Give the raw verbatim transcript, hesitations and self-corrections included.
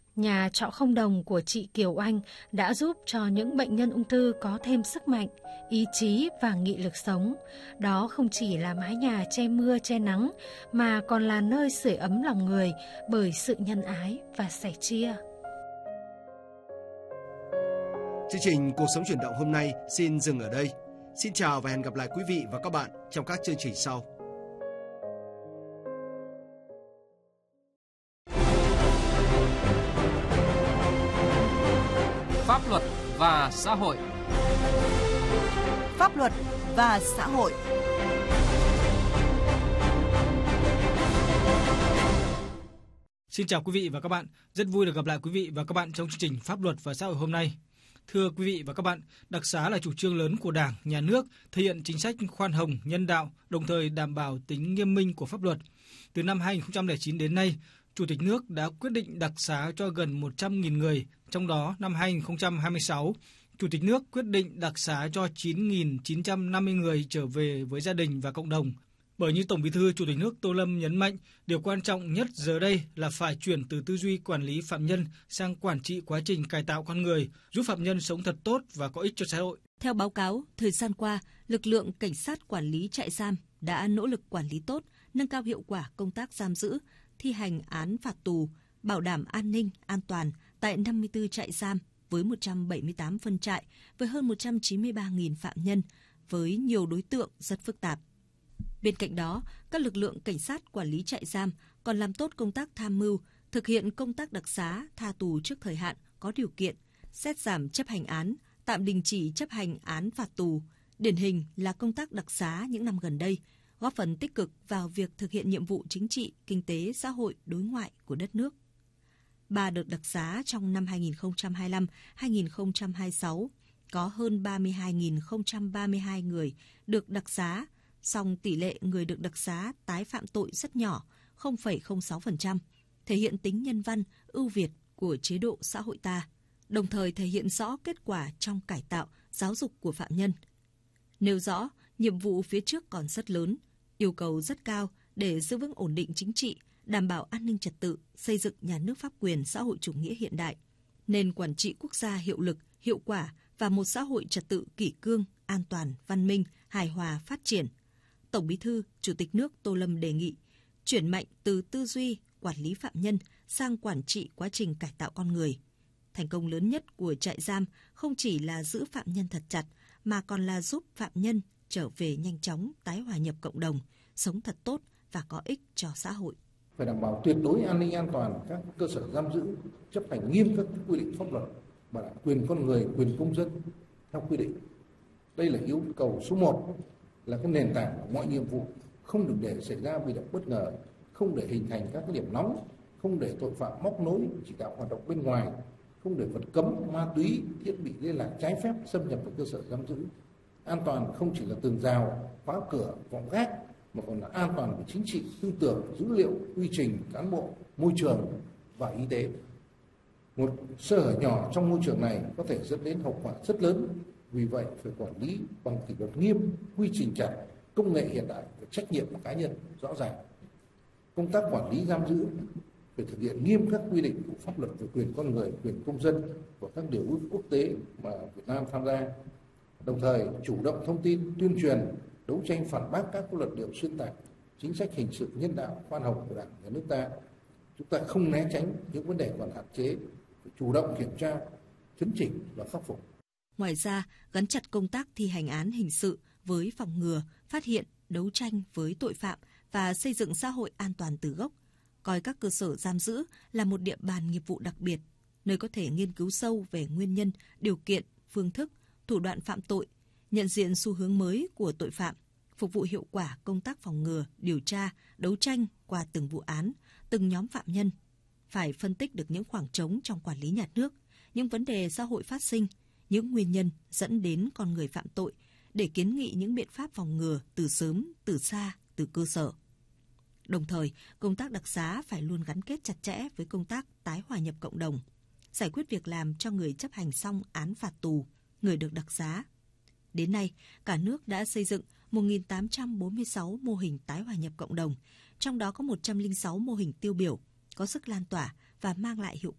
Nhà trọ không đồng của chị Kiều Anh đã giúp cho những bệnh nhân ung thư có thêm sức mạnh, ý chí và nghị lực sống. Đó không chỉ là mái nhà che mưa che nắng, mà còn là nơi sưởi ấm lòng người bởi sự nhân ái và sẻ chia. Chương trình Cuộc sống chuyển động hôm nay xin dừng ở đây. Xin chào và hẹn gặp lại quý vị và các bạn trong các chương trình sau. Pháp luật và xã hội. Pháp luật và xã hội. Xin chào quý vị và các bạn, rất vui được gặp lại quý vị và các bạn trong chương trình Pháp luật và xã hội hôm nay. Thưa quý vị và các bạn, đặc xá là chủ trương lớn của Đảng, Nhà nước, thể hiện chính sách khoan hồng, nhân đạo, đồng thời đảm bảo tính nghiêm minh của pháp luật. Từ năm hai nghìn không trăm lẻ chín đến nay, Chủ tịch nước đã quyết định đặc xá cho gần một trăm nghìn người, trong đó năm hai nghìn không trăm hai mươi sáu, Chủ tịch nước quyết định đặc xá cho chín nghìn chín trăm năm mươi người trở về với gia đình và cộng đồng. Bởi như Tổng Bí thư Chủ tịch nước Tô Lâm nhấn mạnh, điều quan trọng nhất giờ đây là phải chuyển từ tư duy quản lý phạm nhân sang quản trị quá trình cải tạo con người, giúp phạm nhân sống thật tốt và có ích cho xã hội. Theo báo cáo, thời gian qua, lực lượng cảnh sát quản lý trại giam đã nỗ lực quản lý tốt, nâng cao hiệu quả công tác giam giữ, thi hành án phạt tù, bảo đảm an ninh, an toàn tại năm mươi tư trại giam với một trăm bảy mươi tám phân trại với hơn một trăm chín mươi ba nghìn phạm nhân với nhiều đối tượng rất phức tạp. Bên cạnh đó, các lực lượng cảnh sát quản lý trại giam còn làm tốt công tác tham mưu, thực hiện công tác đặc xá, tha tù trước thời hạn có điều kiện, xét giảm chấp hành án, tạm đình chỉ chấp hành án phạt tù. Điển hình là công tác đặc xá những năm gần đây, góp phần tích cực vào việc thực hiện nhiệm vụ chính trị, kinh tế, xã hội, đối ngoại của đất nước. Ba đợt đặc xá trong năm hai nghìn không trăm hai mươi lăm đến hai nghìn không trăm hai mươi sáu có hơn ba mươi hai nghìn không trăm ba mươi hai người được đặc xá, song tỷ lệ người được đặc xá tái phạm tội rất nhỏ, không phẩy không sáu phần trăm, thể hiện tính nhân văn, ưu việt của chế độ xã hội ta, đồng thời thể hiện rõ kết quả trong cải tạo, giáo dục của phạm nhân. Nêu rõ, nhiệm vụ phía trước còn rất lớn, yêu cầu rất cao để giữ vững ổn định chính trị, đảm bảo an ninh trật tự, xây dựng nhà nước pháp quyền xã hội chủ nghĩa hiện đại, nền quản trị quốc gia hiệu lực, hiệu quả và một xã hội trật tự kỷ cương, an toàn, văn minh, hài hòa, phát triển. Tổng Bí thư, Chủ tịch nước Tô Lâm đề nghị chuyển mạnh từ tư duy quản lý phạm nhân sang quản trị quá trình cải tạo con người. Thành công lớn nhất của trại giam không chỉ là giữ phạm nhân thật chặt, mà còn là giúp phạm nhân trở về nhanh chóng tái hòa nhập cộng đồng, sống thật tốt và có ích cho xã hội. Phải đảm bảo tuyệt đối an ninh an toàn các cơ sở giam giữ, chấp hành nghiêm các quy định pháp luật, bảo đảm quyền con người, quyền công dân theo quy định. Đây là yêu cầu số một, là cái nền tảng của mọi nhiệm vụ, không được để xảy ra bị động bất ngờ, không để hình thành các cái điểm nóng, không để tội phạm móc nối chỉ đạo hoạt động bên ngoài, không để vật cấm, ma túy, thiết bị liên lạc trái phép xâm nhập vào cơ sở giam giữ. An toàn không chỉ là tường rào, khóa cửa, vọng gác, mà còn là an toàn về chính trị, tư tưởng, dữ liệu, quy trình, cán bộ, môi trường và y tế. Một sơ hở nhỏ trong môi trường này có thể dẫn đến hậu quả rất lớn. Vì vậy, phải quản lý bằng kỷ luật nghiêm, quy trình chặt, công nghệ hiện đại và trách nhiệm của cá nhân rõ ràng. Công tác quản lý giam giữ phải thực hiện nghiêm các quy định của pháp luật về quyền con người, quyền công dân và các điều ước quốc tế mà Việt Nam tham gia. Đồng thời, chủ động thông tin, tuyên truyền, đấu tranh phản bác các luận điệu xuyên tạc, chính sách hình sự nhân đạo, khoan hồng của Đảng, Nhà nước ta. Chúng ta không né tránh những vấn đề còn hạn chế, phải chủ động kiểm tra, chấn chỉnh và khắc phục. Ngoài ra, gắn chặt công tác thi hành án hình sự với phòng ngừa, phát hiện, đấu tranh với tội phạm và xây dựng xã hội an toàn từ gốc, coi các cơ sở giam giữ là một địa bàn nghiệp vụ đặc biệt, nơi có thể nghiên cứu sâu về nguyên nhân, điều kiện, phương thức, thủ đoạn phạm tội, nhận diện xu hướng mới của tội phạm, phục vụ hiệu quả công tác phòng ngừa, điều tra, đấu tranh qua từng vụ án, từng nhóm phạm nhân. Phải phân tích được những khoảng trống trong quản lý nhà nước, những vấn đề xã hội phát sinh, những nguyên nhân dẫn đến con người phạm tội để kiến nghị những biện pháp phòng ngừa từ sớm, từ xa, từ cơ sở. Đồng thời, công tác đặc xá phải luôn gắn kết chặt chẽ với công tác tái hòa nhập cộng đồng, giải quyết việc làm cho người chấp hành xong án phạt tù, người được đặc xá. Đến nay, cả nước đã xây dựng một nghìn tám trăm bốn mươi sáu mô hình tái hòa nhập cộng đồng, trong đó có một trăm lẻ sáu mô hình tiêu biểu, có sức lan tỏa và mang lại hiệu